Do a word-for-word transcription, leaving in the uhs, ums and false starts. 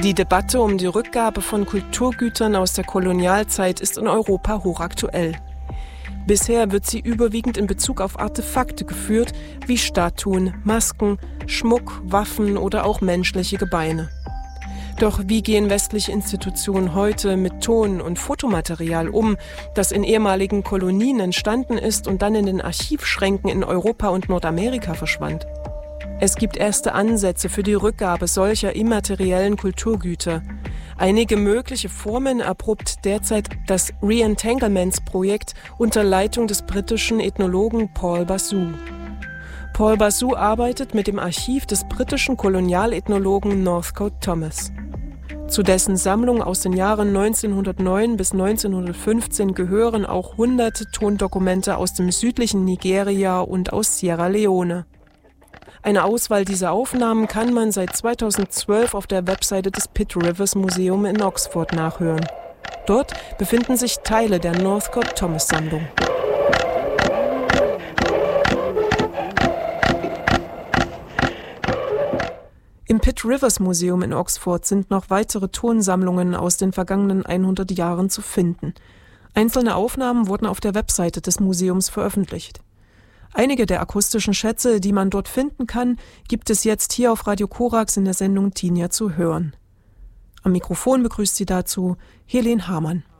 Die Debatte um die Rückgabe von Kulturgütern aus der Kolonialzeit ist in Europa hochaktuell. Bisher wird sie überwiegend in Bezug auf Artefakte geführt, wie Statuen, Masken, Schmuck, Waffen oder auch menschliche Gebeine. Doch wie gehen westliche Institutionen heute mit Ton- und Fotomaterial um, das in ehemaligen Kolonien entstanden ist und dann in den Archivschränken in Europa und Nordamerika verschwand? Es gibt erste Ansätze für die Rückgabe solcher immateriellen Kulturgüter. Einige mögliche Formen erprobt derzeit das Re-Entanglements-Projekt unter Leitung des britischen Ethnologen Paul Basu. Paul Basu arbeitet mit dem Archiv des britischen Kolonialethnologen Northcote Thomas. Zu dessen Sammlung aus den Jahren neunzehnhundertneun bis neunzehnhundertfünfzehn gehören auch hunderte Tondokumente aus dem südlichen Nigeria und aus Sierra Leone. Eine Auswahl dieser Aufnahmen kann man seit zweitausendzwölf auf der Webseite des Pitt Rivers Museum in Oxford nachhören. Dort befinden sich Teile der Northcote Thomas Sammlung. Im Pitt Rivers Museum in Oxford sind noch weitere Tonsammlungen aus den vergangenen hundert Jahren zu finden. Einzelne Aufnahmen wurden auf der Webseite des Museums veröffentlicht. Einige der akustischen Schätze, die man dort finden kann, gibt es jetzt hier auf Radio Korax in der Sendung Tinja zu hören. Am Mikrofon begrüßt sie dazu Helene Hamann.